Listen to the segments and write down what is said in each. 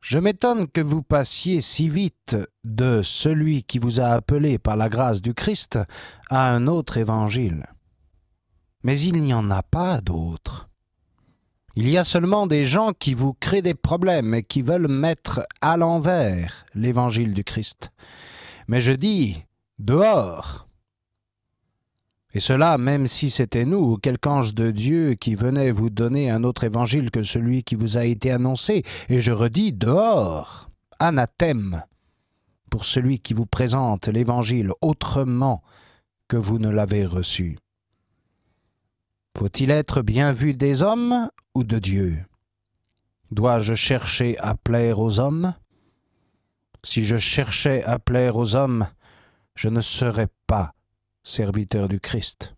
Je m'étonne que vous passiez si vite de celui qui vous a appelé par la grâce du Christ à un autre évangile. Mais il n'y en a pas d'autre. Il y a seulement des gens qui vous créent des problèmes et qui veulent mettre à l'envers l'évangile du Christ. Mais je dis, dehors! Et cela même si c'était nous ou quelque ange de Dieu qui venait vous donner un autre évangile que celui qui vous a été annoncé. Et je redis, dehors! Anathème pour celui qui vous présente l'évangile autrement que vous ne l'avez reçu. Faut-il être bien vu des hommes ou de Dieu? Dois-je chercher à plaire aux hommes? Si je cherchais à plaire aux hommes, je ne serais pas serviteur du Christ.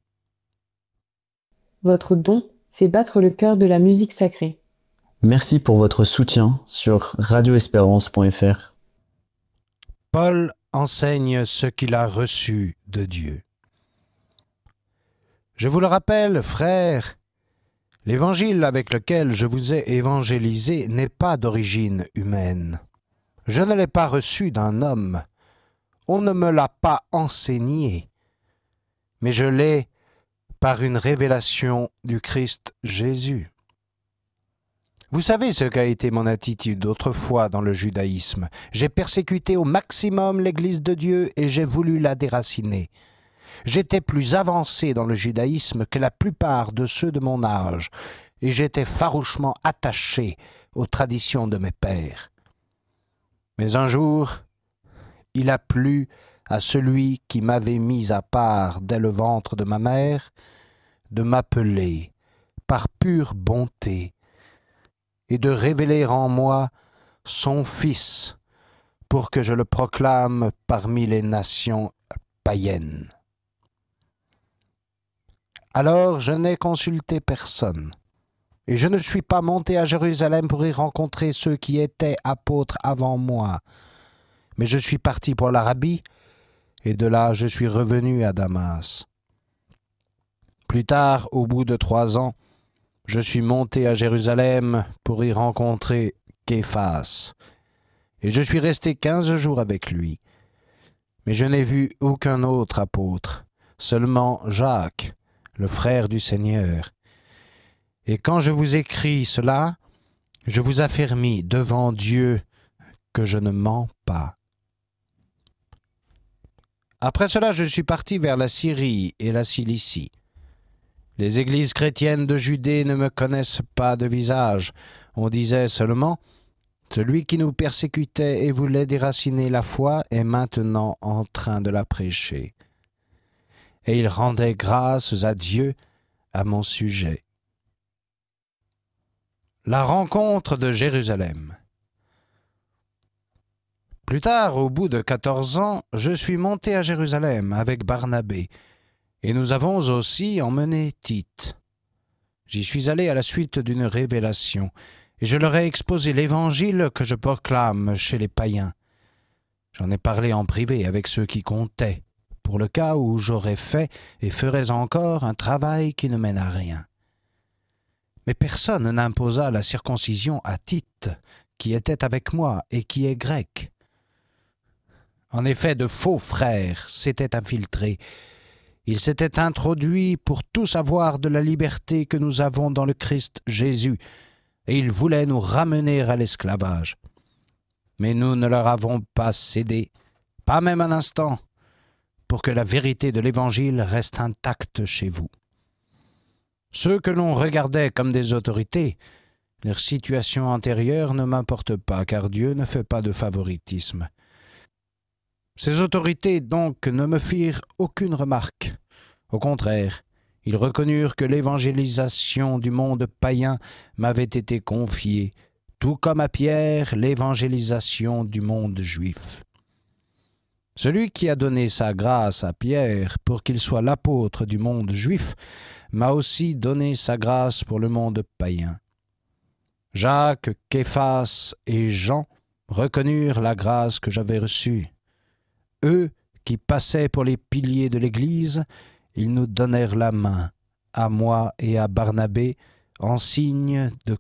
Votre don fait battre le cœur de la musique sacrée. Merci pour votre soutien sur radioespérance.fr. Paul enseigne ce qu'il a reçu de Dieu. Je vous le rappelle, frères, l'évangile avec lequel je vous ai évangélisé n'est pas d'origine humaine. Je ne l'ai pas reçu d'un homme. On ne me l'a pas enseigné, mais je l'ai par une révélation du Christ Jésus. Vous savez ce qu'a été mon attitude autrefois dans le judaïsme. J'ai persécuté au maximum l'Église de Dieu et j'ai voulu la déraciner. J'étais plus avancé dans le judaïsme que la plupart de ceux de mon âge, et j'étais farouchement attaché aux traditions de mes pères. Mais un jour, il a plu à celui qui m'avait mis à part dès le ventre de ma mère de m'appeler par pure bonté et de révéler en moi son Fils pour que je le proclame parmi les nations païennes. Alors je n'ai consulté personne, et je ne suis pas monté à Jérusalem pour y rencontrer ceux qui étaient apôtres avant moi, mais je suis parti pour l'Arabie, et de là je suis revenu à Damas. Plus tard, au bout de 3 ans, je suis monté à Jérusalem pour y rencontrer Képhas, et je suis resté 15 jours avec lui. Mais je n'ai vu aucun autre apôtre, seulement Jacques, le frère du Seigneur. Et quand je vous écris cela, je vous affermis devant Dieu que je ne mens pas. Après cela, je suis parti vers la Syrie et la Cilicie. Les églises chrétiennes de Judée ne me connaissent pas de visage. On disait seulement « Celui qui nous persécutait et voulait déraciner la foi est maintenant en train de la prêcher. » Et ils rendaient grâce à Dieu à mon sujet. La rencontre de Jérusalem. Plus tard, au bout de 14 ans, je suis monté à Jérusalem avec Barnabé, et nous avons aussi emmené Tite. J'y suis allé à la suite d'une révélation, et je leur ai exposé l'évangile que je proclame chez les païens. J'en ai parlé en privé avec ceux qui comptaient, pour le cas où j'aurais fait et ferais encore un travail qui ne mène à rien. Mais personne n'imposa la circoncision à Tite, qui était avec moi et qui est grec. En effet, de faux frères s'étaient infiltrés. Ils s'étaient introduits pour tout savoir de la liberté que nous avons dans le Christ Jésus, et ils voulaient nous ramener à l'esclavage. Mais nous ne leur avons pas cédé, pas même un instant, pour que la vérité de l'Évangile reste intacte chez vous. Ceux que l'on regardait comme des autorités, leur situation antérieure ne m'importe pas, car Dieu ne fait pas de favoritisme. Ces autorités donc ne me firent aucune remarque. Au contraire, ils reconnurent que l'évangélisation du monde païen m'avait été confiée, tout comme à Pierre l'évangélisation du monde juif. Celui qui a donné sa grâce à Pierre pour qu'il soit l'apôtre du monde juif m'a aussi donné sa grâce pour le monde païen. Jacques, Képhas et Jean reconnurent la grâce que j'avais reçue. Eux qui passaient pour les piliers de l'Église, ils nous donnèrent la main, à moi et à Barnabé, en signe de